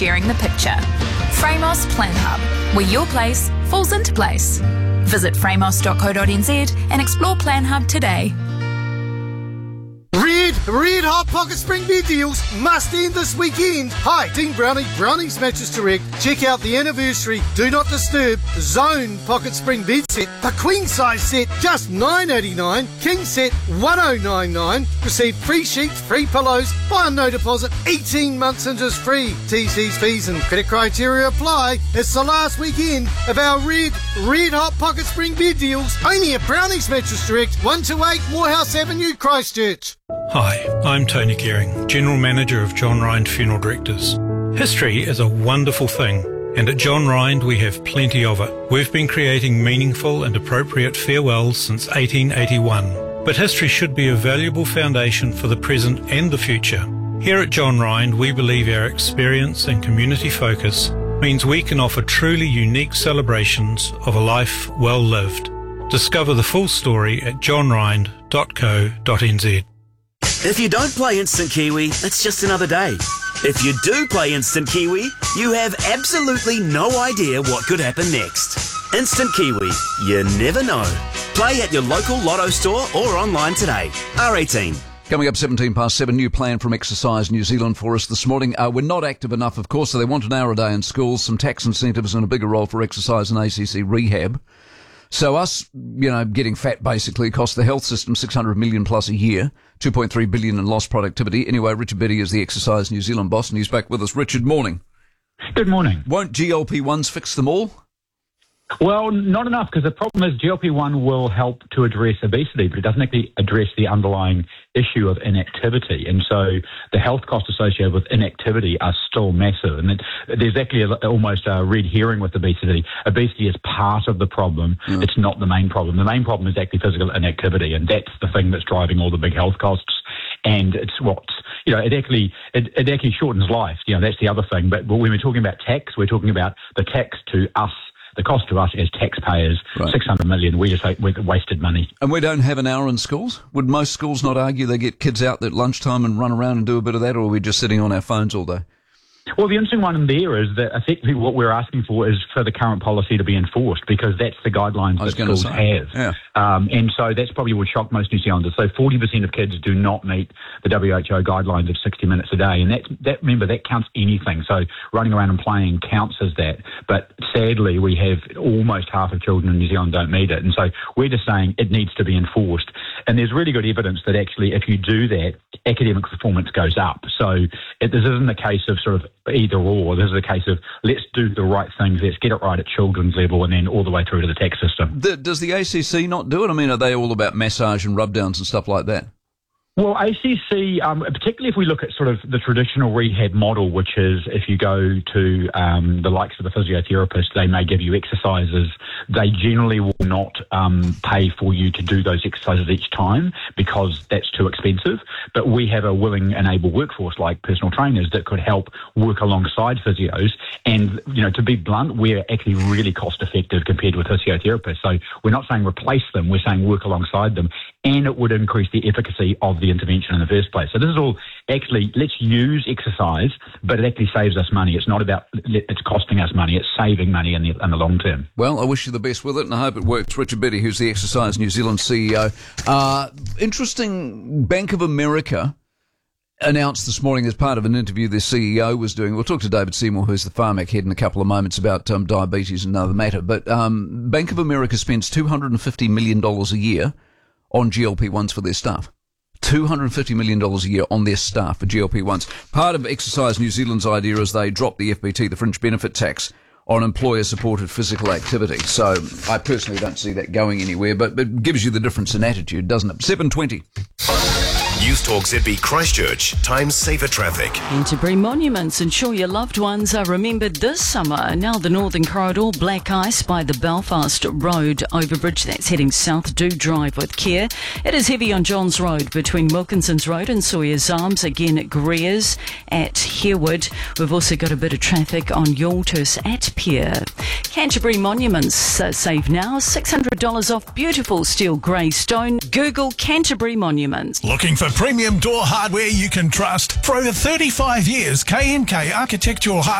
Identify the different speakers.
Speaker 1: sharing the picture. Framos Plan Hub, where your place falls into place. Visit framos.co.nz and explore Plan Hub today.
Speaker 2: Red Hot Pocket Spring bed deals must end this weekend. Hi, Team Brownie, Brownie's Mattress Direct. Check out the anniversary Do Not Disturb Zone Pocket Spring bed set. The queen size set, just $9.89. King set, $1,099. Receive free sheets, free pillows, buy on no deposit, 18 months interest free. TC's fees and credit criteria apply. It's the last weekend of our Red Hot Pocket Spring bed deals. Only at Brownie's Mattress Direct, 128 Morehouse Avenue, Christchurch.
Speaker 3: Hi, I'm Tony Gearing, General Manager of John Rind Funeral Directors. History is a wonderful thing, and at John Rind we have plenty of it. We've been creating meaningful and appropriate farewells since 1881, but history should be a valuable foundation for the present and the future. Here at John Rind, we believe our experience and community focus means we can offer truly unique celebrations of a life well lived. Discover the full story at johnrind.co.nz.
Speaker 4: If you don't play Instant Kiwi, it's just another day. If you do play Instant Kiwi, you have absolutely no idea what could happen next. Instant Kiwi, you never know. Play at your local Lotto store or online today. R18.
Speaker 5: Coming up 7:17, new plan from Exercise New Zealand for us this morning. We're not active enough, of course, so they want an hour a day in schools, some tax incentives and a bigger role for exercise and ACC rehab. So us, getting fat basically costs the health system $600 million plus a year, $2.3 billion in lost productivity. Anyway, Richard Betty is the Exercise New Zealand boss, and he's back with us. Richard, morning.
Speaker 6: Good morning.
Speaker 5: Won't GLP-1s fix them all?
Speaker 6: Well, not enough, because the problem is GLP-1 will help to address obesity, but it doesn't actually address the underlying issue of inactivity. And so the health costs associated with inactivity are still massive. And there's actually almost a red herring with obesity. Obesity is part of the problem. It's not the main problem. The main problem is actually physical inactivity, and that's the thing that's driving all the big health costs. And it's it actually shortens life. That's the other thing. But when we're talking about tax, we're talking about the tax to us. The cost to us as taxpayers, right. $600 million, we just wasted money.
Speaker 5: And we don't have an hour in schools? Would most schools not argue they get kids out at lunchtime and run around and do a bit of that, or are we just sitting on our phones all day?
Speaker 6: Well, the interesting one there is that effectively what we're asking for is for the current policy to be enforced, because that's the guidelines that schools have.
Speaker 5: Yeah.
Speaker 6: And so that's probably would shock most New Zealanders. So 40% of kids do not meet the WHO guidelines of 60 minutes a day. And remember, that counts anything. So running around and playing counts as that. But sadly, we have almost half of children in New Zealand don't meet it. And so we're just saying it needs to be enforced. And there's really good evidence that actually if you do that, academic performance goes up. So this isn't a case of sort of either or. This is a case of let's do the right things, let's get it right at children's level and then all the way through to the tax system.
Speaker 5: Does the ACC not do it? I mean, are they all about massage and rub downs and stuff like that?
Speaker 6: Well, ACC, particularly if we look at sort of the traditional rehab model, which is if you go to the likes of the physiotherapist, they may give you exercises. They generally will not pay for you to do those exercises each time because that's too expensive. But we have a willing and able workforce like personal trainers that could help work alongside physios. And, to be blunt, we're actually really cost effective compared with physiotherapists. So we're not saying replace them, we're saying work alongside them. And it would increase the efficacy of the intervention in the first place. So this is all actually, let's use exercise, but it actually saves us money. It's not about it's costing us money, it's saving money in the long term.
Speaker 5: Well, I wish you the best with it, and I hope it works. Richard Betty, who's the Exercise New Zealand CEO. Interesting, Bank of America announced this morning as part of an interview their CEO was doing. We'll talk to David Seymour, who's the Pharmac head, in a couple of moments about diabetes and another matter. But Bank of America spends $250 million a year on GLP-1s for their staff. $250 million a year on their staff for GLP-1s. Part of Exercise New Zealand's idea is they drop the FBT, the fringe benefit tax, on employer-supported physical activity. So I personally don't see that going anywhere, but it gives you the difference in attitude, doesn't it? 7:20.
Speaker 7: News Talk ZB Christchurch. Times safer traffic.
Speaker 8: Canterbury monuments. Ensure your loved ones are remembered this summer. Now the Northern Corridor, black ice by the Belfast Road overbridge. That's heading south. Do drive with care. It is heavy on Johns Road between Wilkinson's Road and Sawyer's Arms. Again at Greers at Harewood. We've also got a bit of traffic on Yaltus at Pier. Canterbury monuments. Save now. $600 off beautiful steel grey stone. Google Canterbury monuments.
Speaker 9: Looking for premium door hardware you can trust? For over 35 years, K&K Architectural Hardware